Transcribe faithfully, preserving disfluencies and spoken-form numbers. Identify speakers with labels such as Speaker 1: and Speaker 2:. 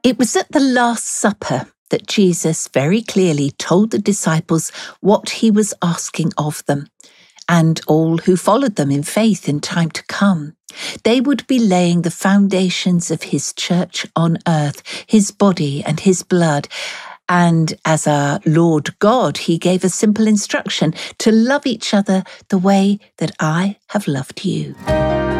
Speaker 1: It was at the Last Supper that Jesus very clearly told the disciples what he was asking of them, and all who followed them in faith in time to come. They would be laying the foundations of his church on earth, his body and his blood. And as our Lord God, he gave a simple instruction to love each other the way that I have loved you.